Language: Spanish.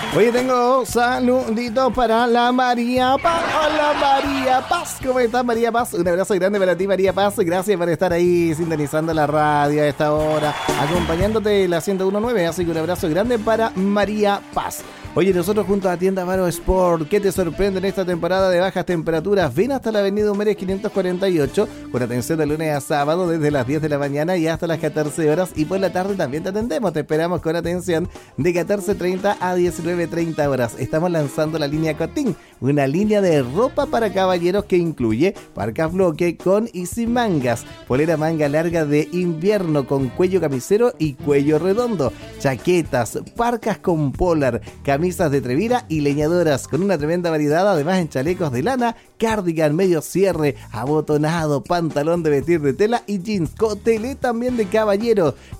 Oye, tengo saluditos para la María Paz. Hola María Paz, ¿cómo estás María Paz? Un abrazo grande para ti María Paz. Gracias por estar ahí sintonizando la radio a esta hora, acompañándote la 101.9. Así que un abrazo grande para María Paz. Oye, nosotros junto a Tienda Varo Sport, ¿qué te sorprende en esta temporada de bajas temperaturas? Ven hasta la avenida Humeres 548, con atención de lunes a sábado desde las 10 de la mañana y hasta las 14 horas. Y por la tarde también te atendemos, te esperamos con atención de 14:30 a 19:30 horas. Estamos lanzando la línea Cotín, una línea de ropa para caballeros que incluye parcas bloque con y sin mangas, polera manga larga de invierno con cuello camisero y cuello redondo, chaquetas, parcas con polar, camisas de Trevira y leñadoras con una tremenda variedad, además en chalecos de lana, cardigan, medio cierre, abotonado, pantalón de vestir de tela y jeans, cotelé también de caballero.